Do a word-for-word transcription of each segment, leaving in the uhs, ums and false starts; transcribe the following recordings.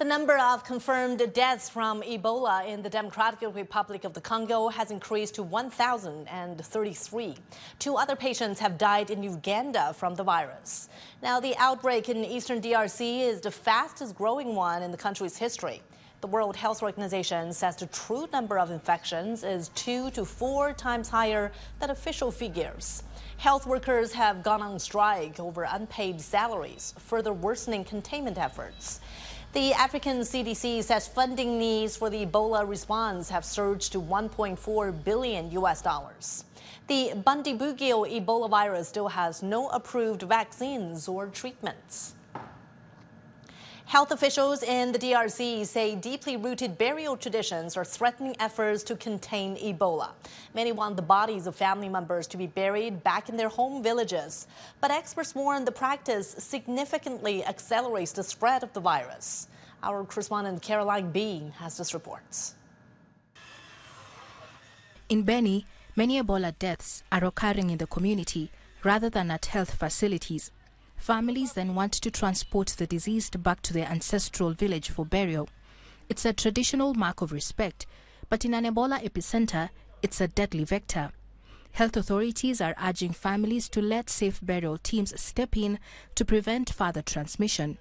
The number of confirmed deaths from Ebola in the Democratic Republic of the Congo has increased to one thousand thirty-three. Two other patients have died in Uganda from the virus. Now, the outbreak in eastern D R C is the fastest growing one in the country's history. The World Health Organization says the true number of infections is two to four times higher than official figures. Health workers have gone on strike over unpaid salaries, further worsening containment efforts. The African C D C says funding needs for the Ebola response have surged to one point four billion U S dollars. The Bundibugyo Ebola virus still has no approved vaccines or treatments. Health officials in the D R C say deeply rooted burial traditions are threatening efforts to contain Ebola. Many want the bodies of family members to be buried back in their home villages. But experts warn the practice significantly accelerates the spread of the virus. Our correspondent Caroline Bean has this report. In Beni, many Ebola deaths are occurring in the community rather than at health facilities. Families then want to transport the deceased back to their ancestral village for burial. It's a traditional mark of respect, but in an Ebola epicenter, it's a deadly vector. Health authorities are urging families to let safe burial teams step in to prevent further transmission.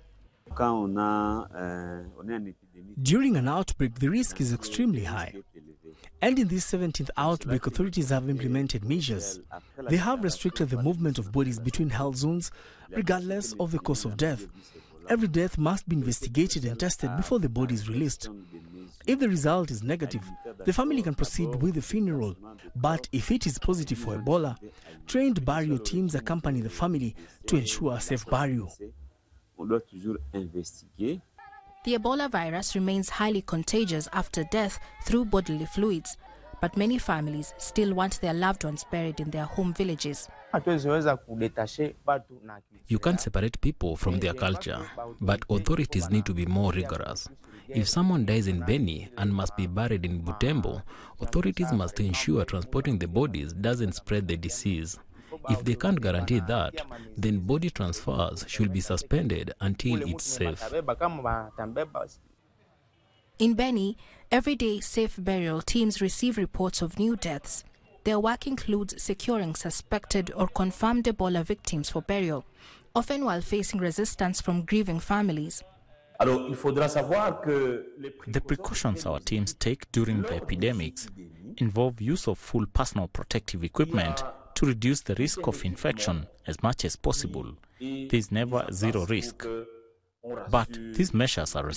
During an outbreak, the risk is extremely high. And in this seventeenth outbreak, authorities have implemented measures. They have restricted the movement of bodies between health zones, regardless of the cause of death. Every death must be investigated and tested before the body is released. If the result is negative, the family can proceed with the funeral. But if it is positive for Ebola, trained burial teams accompany the family to ensure a safe burial. The Ebola virus remains highly contagious after death through bodily fluids, but many families still want their loved ones buried in their home villages. You can't separate people from their culture, but authorities need to be more rigorous. If someone dies in Beni and must be buried in Butembo, authorities must ensure transporting the bodies doesn't spread the disease. If they can't guarantee that, then body transfers should be suspended until it's safe. In Beni, every day safe burial teams receive reports of new deaths. Their work includes securing suspected or confirmed Ebola victims for burial, often while facing resistance from grieving families. The precautions our teams take during the epidemics involve use of full personal protective equipment to reduce the risk of infection as much as possible. There is never zero risk. But these measures are